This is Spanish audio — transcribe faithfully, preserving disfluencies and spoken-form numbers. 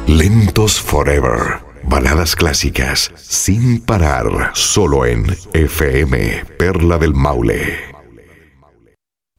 Lentos Forever. Baladas clásicas sin parar. Solo en F M Perla del Maule.